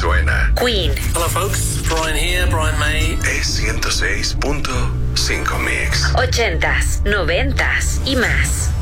suena. Queen. Hello folks, Brian here, Brian May. Es 106.5 Mix. 80s, 90s y más.